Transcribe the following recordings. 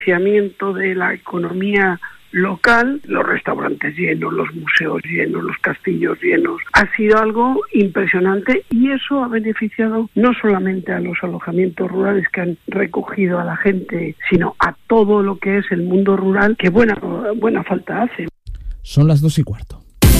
De la economía local, los restaurantes llenos, los museos llenos, los castillos llenos, ha sido algo impresionante y eso ha beneficiado no solamente a los alojamientos rurales que han recogido a la gente, sino a todo lo que es el mundo rural, que buena falta hace. Son las 2:15.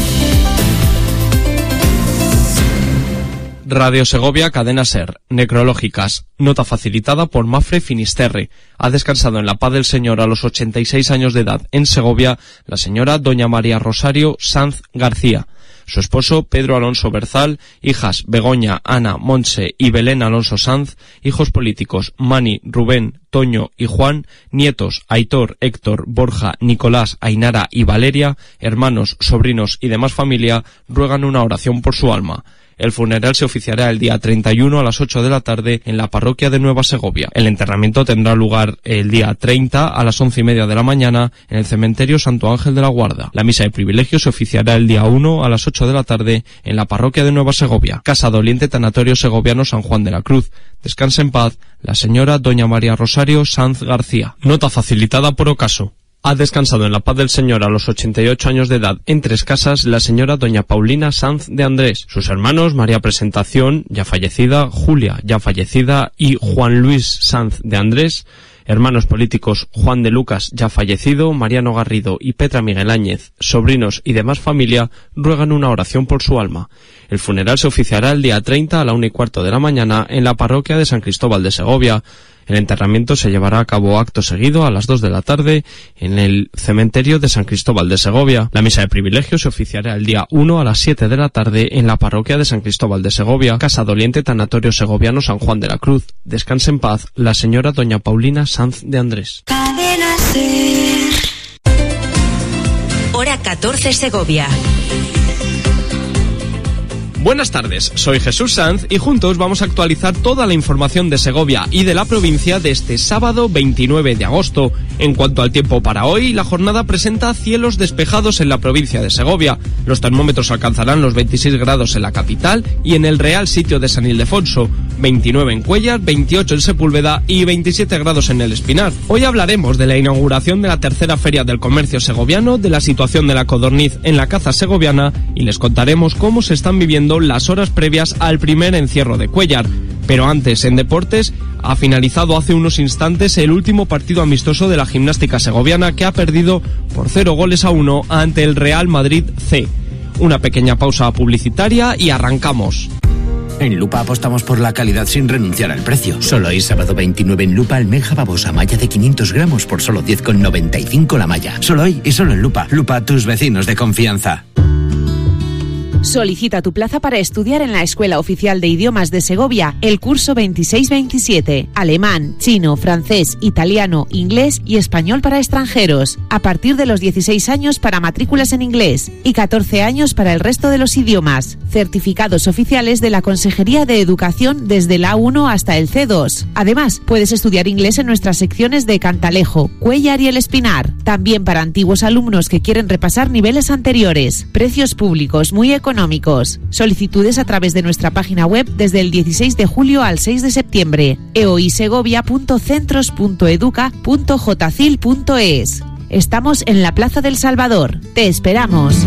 Radio Segovia, Cadena Ser, necrológicas, nota facilitada por Mafre Finisterre. Ha descansado en la paz del Señor a los 86 años de edad en Segovia la señora doña María Rosario Sanz García. Su esposo, Pedro Alonso Berzal, hijas Begoña, Ana, Montse y Belén Alonso Sanz, hijos políticos Mani, Rubén, Toño y Juan, nietos Aitor, Héctor, Borja, Nicolás, Ainara y Valeria, hermanos, sobrinos y demás familia, ruegan una oración por su alma. El funeral se oficiará el día 31 a las 8 de la tarde en la parroquia de Nueva Segovia. El enterramiento tendrá lugar el día 30 a las 11:30 de la mañana en el cementerio Santo Ángel de la Guarda. La misa de privilegio se oficiará el día 1 a las 8 de la tarde en la parroquia de Nueva Segovia. Casa Doliente Tanatorio Segoviano San Juan de la Cruz. Descanse en paz la señora doña María Rosario Sanz García. Nota facilitada por ocaso. Ha descansado en la paz del Señor a los 88 años de edad en Tres Casas la señora doña Paulina Sanz de Andrés. Sus hermanos María Presentación, ya fallecida, Julia, ya fallecida, y Juan Luis Sanz de Andrés. Hermanos políticos Juan de Lucas, ya fallecido, Mariano Garrido y Petra Miguel Áñez, sobrinos y demás familia, ruegan una oración por su alma. El funeral se oficiará el día 30 a la 1:15 de la mañana en la parroquia de San Cristóbal de Segovia. El enterramiento se llevará a cabo acto seguido a las 2 de la tarde en el cementerio de San Cristóbal de Segovia. La misa de privilegio se oficiará el día 1 a las 7 de la tarde en la parroquia de San Cristóbal de Segovia. Casa Doliente Tanatorio Segoviano San Juan de la Cruz. Descanse en paz la señora doña Paulina Sanz de Andrés. Cadena Ser. Hora 14 Segovia. Buenas tardes, soy Jesús Sanz y juntos vamos a actualizar toda la información de Segovia y de la provincia de este sábado 29 de agosto. En cuanto al tiempo para hoy, la jornada presenta cielos despejados en la provincia de Segovia. Los termómetros alcanzarán los 26 grados en la capital y en el Real Sitio de San Ildefonso, 29 en Cuéllar, 28 en Sepúlveda y 27 grados en el Espinar. Hoy hablaremos de la inauguración de la tercera Feria del Comercio Segoviano, de la situación de la codorniz en la caza segoviana y les contaremos cómo se están viviendo las horas previas al primer encierro de Cuéllar. Pero antes, en deportes, ha finalizado hace unos instantes el último partido amistoso de la gimnástica segoviana, que ha perdido por 0-1 ante el Real Madrid C. Una pequeña pausa publicitaria y arrancamos. En Lupa apostamos por la calidad sin renunciar al precio. Solo hoy sábado 29 en Lupa, almeja babosa malla de 500 gramos por solo 10,95 la malla. Solo hoy y solo en Lupa. Lupa, tus vecinos de confianza. Solicita tu plaza para estudiar en la Escuela Oficial de Idiomas de Segovia el curso 26-27. Alemán, chino, francés, italiano, inglés y español para extranjeros. A partir de los 16 años para matrículas en inglés y 14 años para el resto de los idiomas. Certificados oficiales de la Consejería de Educación desde el A1 hasta el C2. Además, puedes estudiar inglés en nuestras secciones de Cantalejo, Cuéllar y El Espinar. También para antiguos alumnos que quieren repasar niveles anteriores. Precios públicos muy económicos. Solicitudes a través de nuestra página web desde el 16 de julio al 6 de septiembre. eoisegovia.centros.educa.jcil.es. Estamos en la Plaza del Salvador. Te esperamos.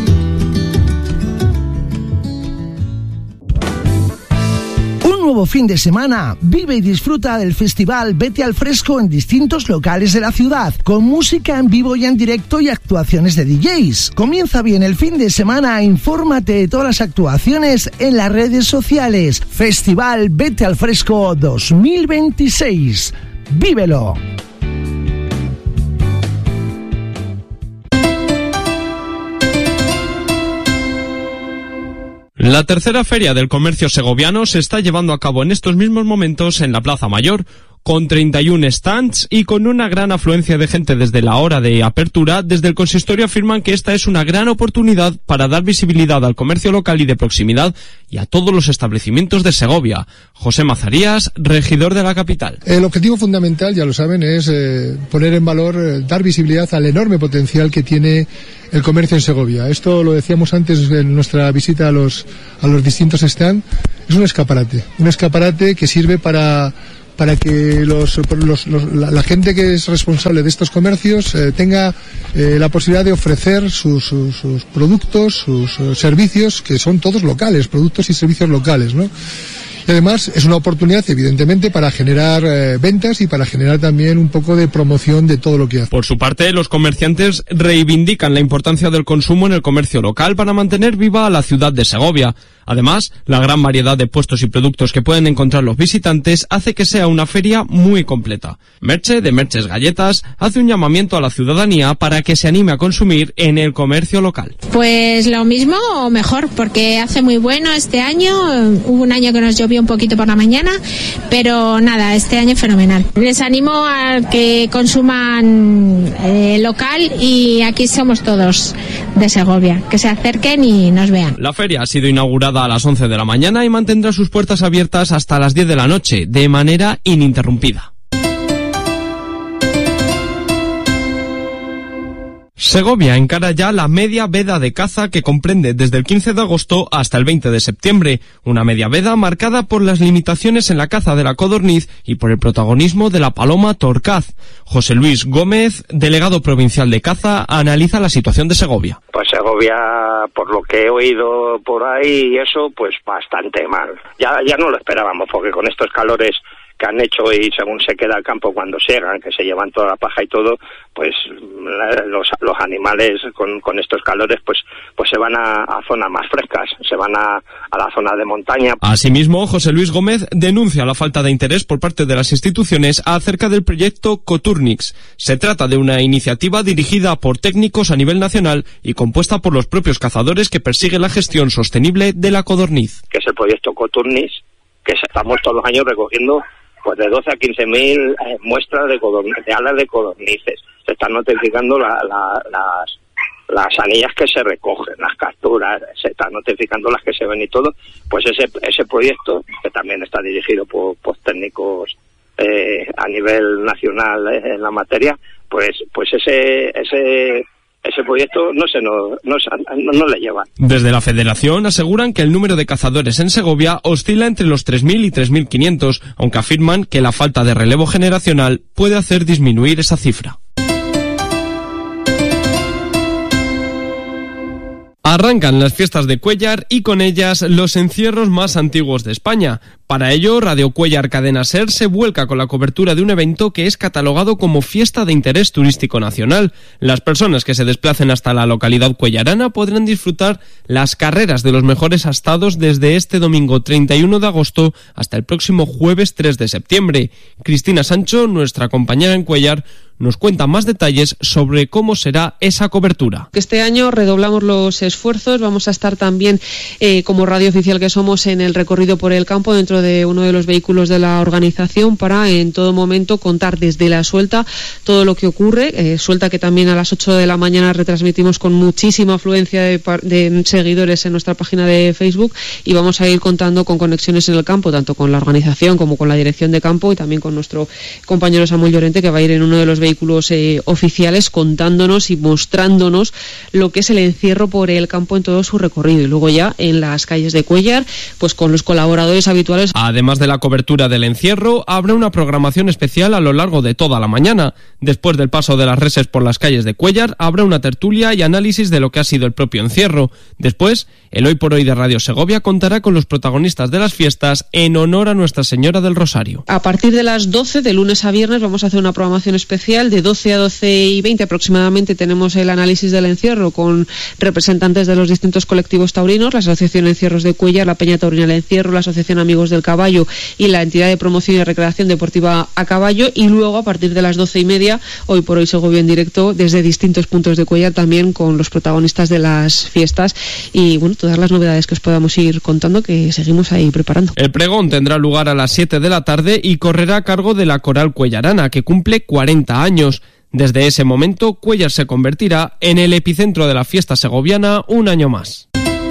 Nuevo fin de semana, vive y disfruta del festival Vete al Fresco en distintos locales de la ciudad, con música en vivo y en directo y actuaciones de DJs. Comienza bien el fin de semana, infórmate de todas las actuaciones en las redes sociales. Festival Vete al Fresco 2026. ¡Vívelo! La tercera Feria del Comercio Segoviano se está llevando a cabo en estos mismos momentos en la Plaza Mayor, con 31 stands y con una gran afluencia de gente desde la hora de apertura. Desde el consistorio afirman que esta es una gran oportunidad para dar visibilidad al comercio local y de proximidad y a todos los establecimientos de Segovia. José Mazarías, regidor de la capital. El objetivo fundamental, ya lo saben, es poner en valor, dar visibilidad al enorme potencial que tiene el comercio en Segovia. Esto lo decíamos antes en nuestra visita a los distintos stands. Es un escaparate que sirve para para que la gente que es responsable de estos comercios tenga la posibilidad de ofrecer sus productos, sus servicios, que son todos locales, productos y servicios locales, ¿no? Y además es una oportunidad, evidentemente, para generar ventas y para generar también un poco de promoción de todo lo que hace. Por su parte, los comerciantes reivindican la importancia del consumo en el comercio local para mantener viva a la ciudad de Segovia. Además, la gran variedad de puestos y productos que pueden encontrar los visitantes hace que sea una feria muy completa. Merche, de Merches Galletas, hace un llamamiento a la ciudadanía para que se anime a consumir en el comercio local. Pues lo mismo o mejor, porque hace muy bueno este año. Hubo un año que nos llovió un poquito por la mañana, pero nada, este año fenomenal. Les animo a que consuman local, y aquí somos todos de Segovia, que se acerquen y nos vean. La feria ha sido inaugurada a las 11 de la mañana y mantendrá sus puertas abiertas hasta las 10 de la noche, de manera ininterrumpida. Segovia encara ya la media veda de caza, que comprende desde el 15 de agosto hasta el 20 de septiembre, una media veda marcada por las limitaciones en la caza de la codorniz y por el protagonismo de la paloma torcaz. José Luis Gómez, delegado provincial de caza, analiza la situación de Segovia. Pues Segovia, por lo que he oído por ahí y eso, pues bastante mal. Ya no lo esperábamos, porque con estos calores que han hecho, y según se queda el campo cuando siegan, que se llevan toda la paja y todo, pues los animales con estos calores pues se van a zonas más frescas, se van a la zona de montaña. Asimismo, José Luis Gómez denuncia la falta de interés por parte de las instituciones acerca del proyecto Coturnix. Se trata de una iniciativa dirigida por técnicos a nivel nacional y compuesta por los propios cazadores, que persigue la gestión sostenible de la codorniz. Que es el proyecto Coturnix, que estamos todos los años recogiendo pues de 12 a 15.000 muestras de alas de codornices. Se están notificando las anillas que se recogen, las capturas, se están notificando las que se ven y todo. Pues ese proyecto, que también está dirigido por técnicos a nivel nacional en la materia, pues ese proyecto no le llevan. Desde la Federación aseguran que el número de cazadores en Segovia oscila entre los 3.000 y 3.500, aunque afirman que la falta de relevo generacional puede hacer disminuir esa cifra. Arrancan las fiestas de Cuéllar y con ellas los encierros más antiguos de España. Para ello, Radio Cuéllar Cadena SER se vuelca con la cobertura de un evento que es catalogado como fiesta de interés turístico nacional. Las personas que se desplacen hasta la localidad cuellarana podrán disfrutar las carreras de los mejores astados desde este domingo 31 de agosto hasta el próximo jueves 3 de septiembre. Cristina Sancho, nuestra compañera en Cuéllar, nos cuenta más detalles sobre cómo será esa cobertura. Este año redoblamos los esfuerzos, vamos a estar también como radio oficial que somos en el recorrido por el campo dentro de uno de los vehículos de la organización para en todo momento contar desde la suelta todo lo que ocurre. Suelta que también a las 8 de la mañana retransmitimos con muchísima afluencia de seguidores en nuestra página de Facebook, y vamos a ir contando con conexiones en el campo, tanto con la organización como con la dirección de campo, y también con nuestro compañero Samuel Llorente, que va a ir en uno de los vehículos oficiales contándonos y mostrándonos lo que es el encierro por el campo en todo su recorrido, y luego ya en las calles de Cuéllar pues con los colaboradores habituales. Además de la cobertura del encierro, habrá una programación especial a lo largo de toda la mañana. Después del paso de las reses por las calles de Cuéllar, habrá una tertulia y análisis de lo que ha sido el propio encierro. Después, el Hoy por Hoy de Radio Segovia contará con los protagonistas de las fiestas en honor a Nuestra Señora del Rosario. A partir de las 12, de lunes a viernes, vamos a hacer una programación especial. De 12 a 12:20 aproximadamente tenemos el análisis del encierro con representantes de los distintos colectivos taurinos, la Asociación Encierros de Cuéllar, la Peña Taurina del Encierro, la Asociación Amigos del Caballo y la Entidad de Promoción y Recreación Deportiva a Caballo. Y luego, a partir de las 12:30, Hoy por Hoy Segovia en directo desde distintos puntos de Cuéllar, también con los protagonistas de las fiestas y bueno, todas las novedades que os podamos ir contando, que seguimos ahí preparando. El pregón tendrá lugar a las 7 de la tarde y correrá a cargo de la Coral Cuellarana, que cumple 40 años. Desde ese momento, Cuéllar se convertirá en el epicentro de la fiesta segoviana un año más.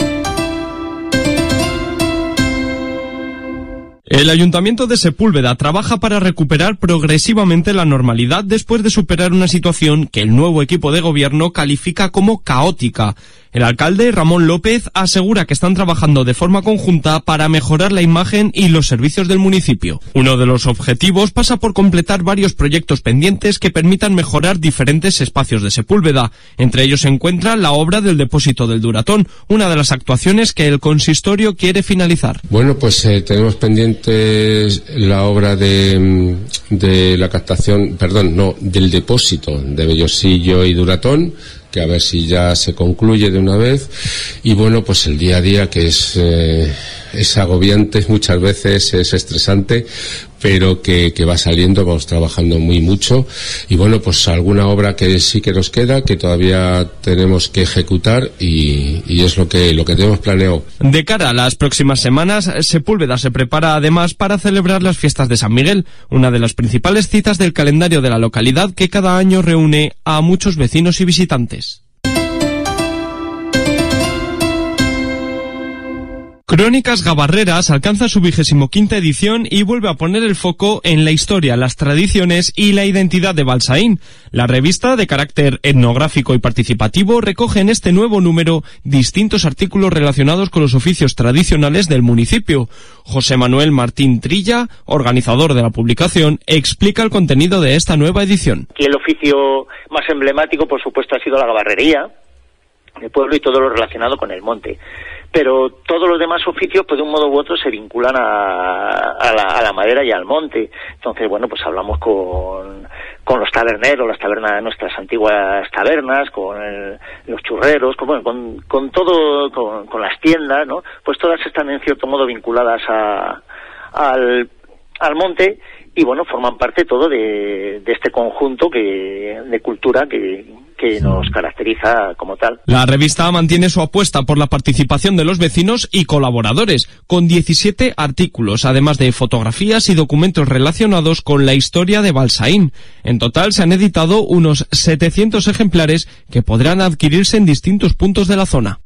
El Ayuntamiento de Sepúlveda trabaja para recuperar progresivamente la normalidad después de superar una situación que el nuevo equipo de gobierno califica como caótica. El alcalde, Ramón López, asegura que están trabajando de forma conjunta para mejorar la imagen y los servicios del municipio. Uno de los objetivos pasa por completar varios proyectos pendientes que permitan mejorar diferentes espacios de Sepúlveda. Entre ellos se encuentra la obra del depósito del Duratón, una de las actuaciones que el consistorio quiere finalizar. Bueno, pues tenemos pendientes la obra de la captación, del depósito de Bellosillo y Duratón, que a ver si ya se concluye de una vez. Y bueno, pues el día a día, que es agobiante, muchas veces es estresante, pero que va saliendo, vamos trabajando mucho. Y bueno, pues alguna obra que sí que nos queda, que todavía tenemos que ejecutar, y es lo que tenemos planeado. De cara a las próximas semanas, Sepúlveda se prepara además para celebrar las fiestas de San Miguel, una de las principales citas del calendario de la localidad, que cada año reúne a muchos vecinos y visitantes. Crónicas Gabarreras alcanza su 25ª edición y vuelve a poner el foco en la historia, las tradiciones y la identidad de Balsaín. La revista, de carácter etnográfico y participativo, recoge en este nuevo número distintos artículos relacionados con los oficios tradicionales del municipio. José Manuel Martín Trilla, organizador de la publicación, explica el contenido de esta nueva edición. Y el oficio más emblemático, por supuesto, ha sido la gabarrería del pueblo y todo lo relacionado con el monte. Pero todos los demás oficios, pues de un modo u otro, se vinculan a la madera y al monte. Entonces, bueno, pues hablamos con los taberneros, las tabernas, nuestras antiguas tabernas, con los churreros, con todo, con las tiendas, ¿no? Pues todas están en cierto modo vinculadas al monte, y bueno, forman parte todo de este conjunto de cultura que nos caracteriza como tal. La revista mantiene su apuesta por la participación de los vecinos y colaboradores, con 17 artículos, además de fotografías y documentos relacionados con la historia de Balsaín. En total se han editado unos 700 ejemplares que podrán adquirirse en distintos puntos de la zona.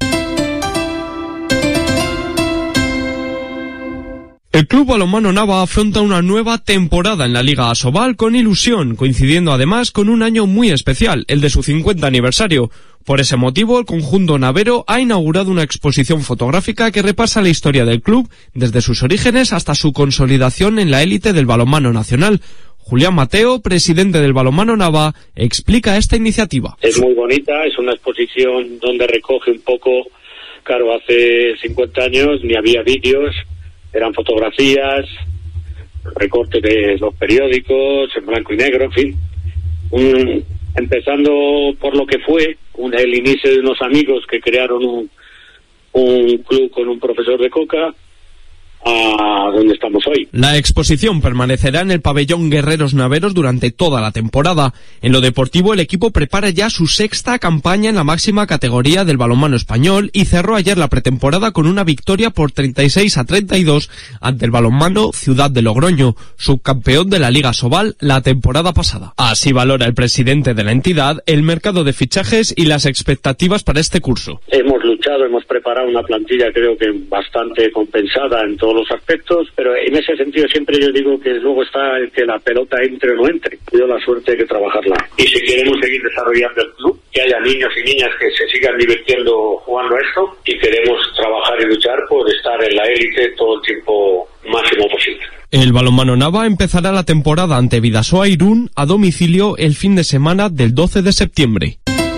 El Club Balonmano Nava afronta una nueva temporada en la Liga Asobal con ilusión, coincidiendo además con un año muy especial, el de su 50 aniversario. Por ese motivo, el conjunto navero ha inaugurado una exposición fotográfica que repasa la historia del club desde sus orígenes hasta su consolidación en la élite del balonmano nacional. Julián Mateo, presidente del Balonmano Nava, explica esta iniciativa. Es muy bonita, es una exposición donde recoge un poco, claro, hace 50 años ni había vídeos, eran fotografías, recortes de los periódicos, en blanco y negro, en fin. Empezando por lo que fue el inicio de unos amigos que crearon un club con un profesor de coca, a donde estamos hoy. La exposición permanecerá en el pabellón Guerreros Naveros durante toda la temporada. En lo deportivo, el equipo prepara ya su 6ª campaña en la máxima categoría del balonmano español y cerró ayer la pretemporada con una victoria por 36-32 ante el balonmano Ciudad de Logroño, subcampeón de la Liga Sobal la temporada pasada. Así valora el presidente de la entidad el mercado de fichajes y las expectativas para este curso. Hemos luchado, hemos preparado una plantilla creo que bastante compensada en todos los aspectos, pero en ese sentido siempre yo digo que luego está el que la pelota entre o no entre. Yo la suerte hay que trabajarla. Y si queremos seguir desarrollando el club, que haya niños y niñas que se sigan divirtiendo jugando a esto, y queremos trabajar y luchar por estar en la élite todo el tiempo máximo posible. El Balonmano Nava empezará la temporada ante Bidasoa Irún a domicilio el fin de semana del 12 de septiembre.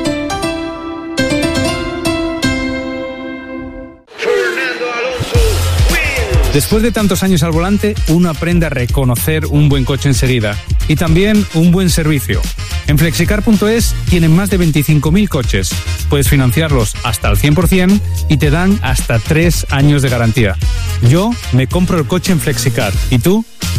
Después de tantos años al volante, uno aprende a reconocer un buen coche enseguida y también un buen servicio. En Flexicar.es tienen más de 25.000 coches. Puedes financiarlos hasta el 100% y te dan hasta 3 años de garantía. Yo me compro el coche en Flexicar. ¿Y tú?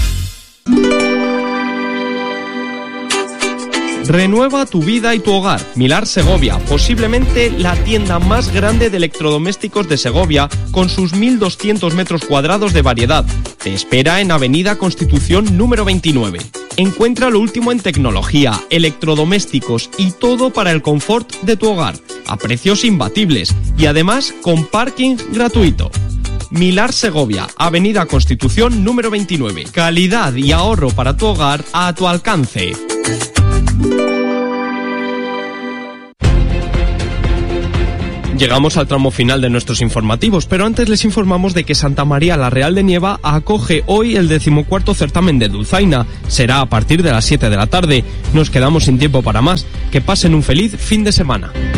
Renueva tu vida y tu hogar. Milar Segovia, posiblemente la tienda más grande de electrodomésticos de Segovia, con sus 1.200 metros cuadrados de variedad. Te espera en Avenida Constitución número 29. Encuentra lo último en tecnología, electrodomésticos y todo para el confort de tu hogar, a precios imbatibles y además con parking gratuito. Milar Segovia, Avenida Constitución número 29. Calidad y ahorro para tu hogar a tu alcance. Llegamos al tramo final de nuestros informativos, pero antes les informamos de que Santa María la Real de Nieva acoge hoy el 14º certamen de dulzaina. Será a partir de las 7 de la tarde. Nos quedamos sin tiempo para más. Que pasen un feliz fin de semana.